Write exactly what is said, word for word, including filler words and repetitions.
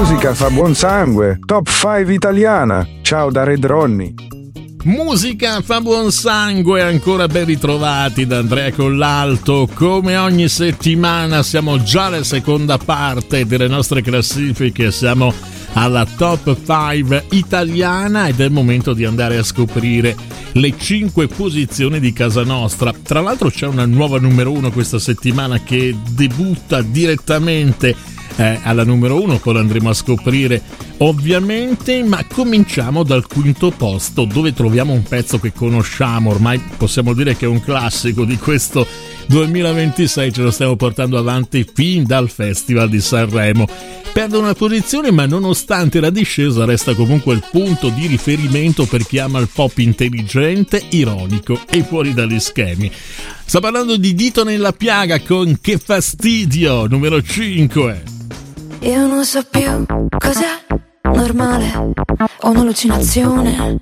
musica fa buon sangue. Top cinque italiana. Ciao da Red Ronnie. Musica fa buon sangue, ancora ben ritrovati da Andrea Collalto. Come ogni settimana siamo già alla seconda parte delle nostre classifiche, siamo alla top cinque italiana ed è il momento di andare a scoprire le cinque posizioni di casa nostra. Tra l'altro c'è una nuova numero uno questa settimana che debutta direttamente eh, alla numero uno, poi andremo a scoprire ovviamente, ma cominciamo dal quinto posto dove troviamo un pezzo che conosciamo, ormai possiamo dire che è un classico di questo duemilaventisei, ce lo stiamo portando avanti fin dal Festival di Sanremo. Perde una posizione, ma nonostante la discesa resta comunque il punto di riferimento per chi ama il pop intelligente, ironico e fuori dagli schemi. Sto parlando di Dito nella piaga con Che fastidio, numero cinque. Io non so più cos'è normale o un'allucinazione,